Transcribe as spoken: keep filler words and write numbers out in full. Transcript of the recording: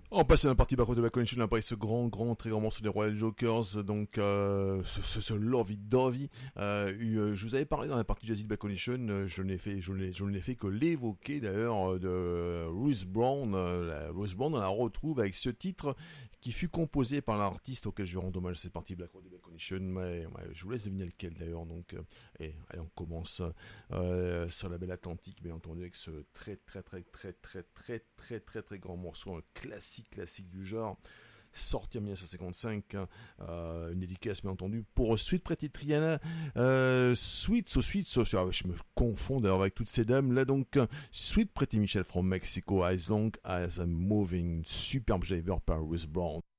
On passe à la partie Back of the Back Connection après ce grand, grand, très grand morceau des Royal Jokers, donc euh, ce, ce, ce Lovey Dovey. Euh, je vous avais parlé dans la partie Jazzy de Back Connection, je n'ai fait, je n'ai, je n'ai fait que l'évoquer d'ailleurs de Ruth Brown. La, Ruth Brown, on la retrouve avec ce titre qui fut composé par l'artiste auquel je vais rendre hommage cette partie Black of the Back Connection. Mais ouais, je vous laisse deviner lequel d'ailleurs. Donc, euh, et allez, on commence euh, sur la Belle Atlantique, bien entendu, avec ce très, très, très, très, très, très, très, très, très grand morceau, un classique. classique du genre, sorti en dix-neuf cent cinquante-cinq, euh, une dédicace bien entendu pour Sweet Pretty Triana, euh, Sweet, so Sweet, so, so, je me confonds d'ailleurs avec toutes ces dames là, donc Sweet Pretty Michelle from Mexico, As Long As I'm Moving, superbe Javer par Ruth Brown.